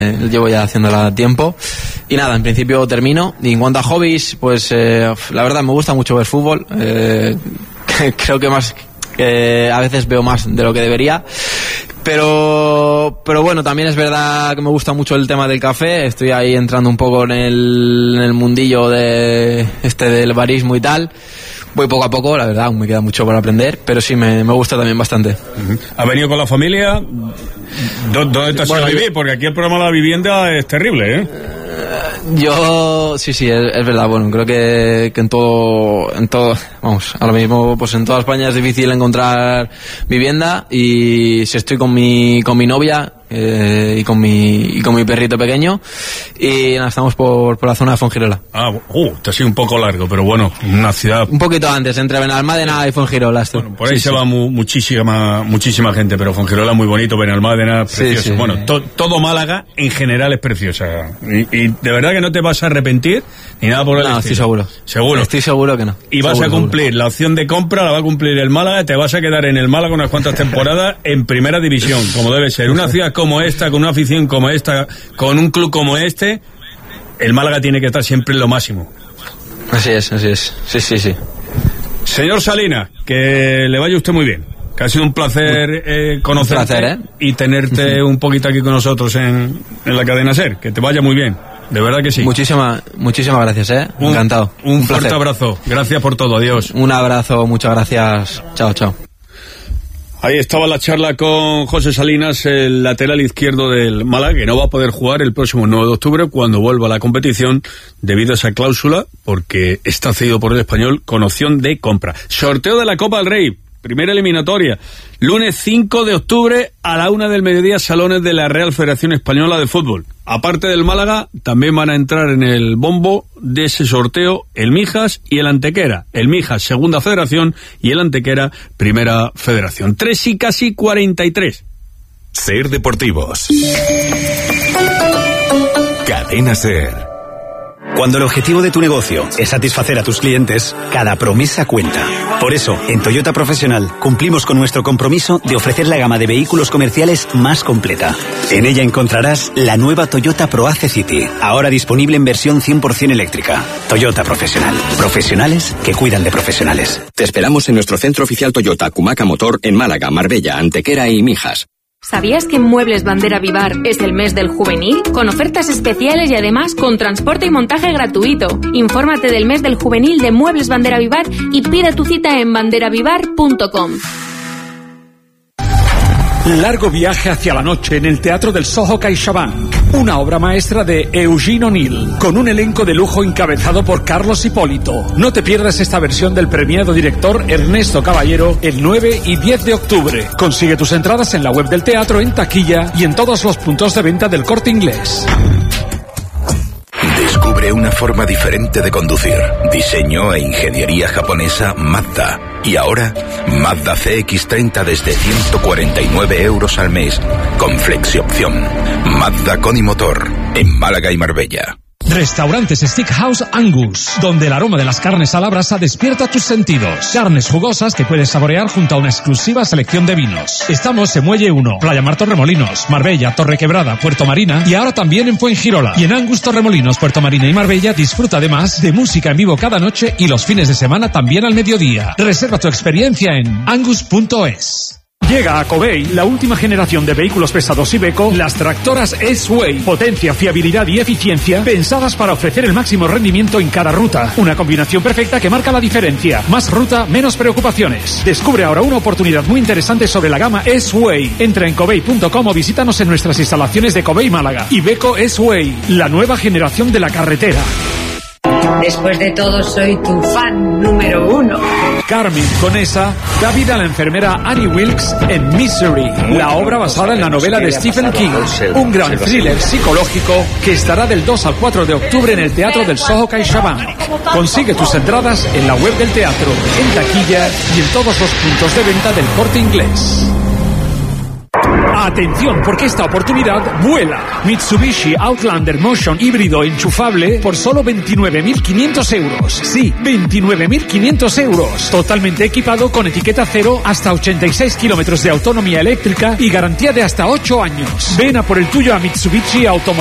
llevo ya haciéndola tiempo. Y nada, en principio termino. Y en cuanto a hobbies, pues la verdad me gusta mucho ver fútbol. Creo que más a veces veo más de lo que debería. Pero bueno, también es verdad que me gusta mucho el tema del café. Estoy ahí entrando un poco en el mundillo del barismo y tal. Voy poco a poco, la verdad, aún me queda mucho por aprender, pero sí me gusta también bastante. ¿Ha venido con la familia? ¿Dónde te has ido a vivir? Porque aquí el programa de la vivienda es terrible, ¿eh? Yo, sí, es verdad. Bueno, creo que en todo, vamos, ahora mismo, pues en toda España es difícil encontrar vivienda, y si estoy con mi novia, y con mi perrito pequeño, y nada, estamos por la zona de Fuengirola. Te ha sido un poco largo, pero bueno, una ciudad... Un poquito antes, entre Benalmádena y Fuengirola. Bueno, por ahí se va muchísima gente, pero Fuengirola es muy bonito, Benalmádena, precioso. Sí. Bueno, todo Málaga en general es preciosa. Y de verdad que no te vas a arrepentir ni nada por el estilo. Estoy seguro. ¿Seguro? Estoy seguro que no. Y vas a cumplir la opción de compra, la va a cumplir el Málaga, te vas a quedar en el Málaga unas cuantas temporadas en primera división, como debe ser. Una ciudad como esta, con una afición como esta, con un club como este, el Málaga tiene que estar siempre en lo máximo. Así es. Sí. Señor Salinas, que le vaya usted muy bien. Que ha sido un placer conocerte y tenerte un poquito aquí con nosotros en la cadena SER. Que te vaya muy bien. De verdad que sí. Muchísimas gracias, encantado. Un fuerte abrazo. Gracias por todo. Adiós. Un abrazo, muchas gracias. Chao. Ahí estaba la charla con José Salinas, el lateral izquierdo del Málaga, que no va a poder jugar el próximo 9 de octubre cuando vuelva a la competición debido a esa cláusula, porque está cedido por el Español con opción de compra. Sorteo de la Copa del Rey, primera eliminatoria, lunes 5 de octubre a la 1 del mediodía, salones de la Real Federación Española de Fútbol. Aparte del Málaga, también van a entrar en el bombo de ese sorteo el Mijas y el Antequera. El Mijas, segunda federación, y el Antequera, primera federación. 3:43. SER Deportivos. Cadena SER. Cuando el objetivo de tu negocio es satisfacer a tus clientes, cada promesa cuenta. Por eso, en Toyota Profesional, cumplimos con nuestro compromiso de ofrecer la gama de vehículos comerciales más completa. En ella encontrarás la nueva Toyota ProAce City, ahora disponible en versión 100% eléctrica. Toyota Profesional. Profesionales que cuidan de profesionales. Te esperamos en nuestro centro oficial Toyota Cumaca Motor en Málaga, Marbella, Antequera y Mijas. ¿Sabías que en Muebles Bandera Vivar es el mes del juvenil? Con ofertas especiales y además con transporte y montaje gratuito. Infórmate del mes del juvenil de Muebles Bandera Vivar y pide tu cita en banderavivar.com. Largo viaje hacia la noche en el Teatro del Soho CaixaBank, una obra maestra de Eugene O'Neill, con un elenco de lujo encabezado por Carlos Hipólito. No te pierdas esta versión del premiado director Ernesto Caballero el 9 y 10 de octubre. Consigue tus entradas en la web del teatro, en taquilla y en todos los puntos de venta del Corte Inglés. Descubre una forma diferente de conducir. Diseño e ingeniería japonesa Mazda. Y ahora, Mazda CX-30 desde 149 euros al mes, con flexiopción. Mazda con y motor, en Málaga y Marbella. Restaurantes Steakhouse Angus, donde el aroma de las carnes a la brasa despierta tus sentidos. Carnes jugosas que puedes saborear junto a una exclusiva selección de vinos. Estamos en Muelle 1, Playa Mar Torremolinos, Marbella, Torrequebrada, Puerto Marina y ahora también en Fuengirola. Y en Angus Torremolinos, Puerto Marina y Marbella disfruta además de música en vivo cada noche y los fines de semana también al mediodía. Reserva tu experiencia en angus.es. Llega a Covey la última generación de vehículos pesados Iveco, las tractoras S-Way. Potencia, fiabilidad y eficiencia pensadas para ofrecer el máximo rendimiento en cada ruta. Una combinación perfecta que marca la diferencia. Más ruta, menos preocupaciones. Descubre ahora una oportunidad muy interesante sobre la gama S-Way. Entra en covey.com o visítanos en nuestras instalaciones de Covey Málaga. Iveco S-Way, la nueva generación de la carretera. Después de todo, soy tu fan número 1. Carmen Conesa da vida a la enfermera Annie Wilkes en Misery, la obra basada en la novela de Stephen King. Un gran thriller psicológico que estará del 2 al 4 de octubre en el Teatro del Soho CaixaBank. Consigue tus entradas en la web del teatro, en taquilla y en todos los puntos de venta del Corte Inglés. Atención, porque esta oportunidad vuela. Mitsubishi Outlander Motion híbrido enchufable por solo 29.500 euros. Sí, 29.500 euros. Totalmente equipado con etiqueta cero, hasta 86 kilómetros de autonomía eléctrica y garantía de hasta 8 años. Ven a por el tuyo a Mitsubishi Automotive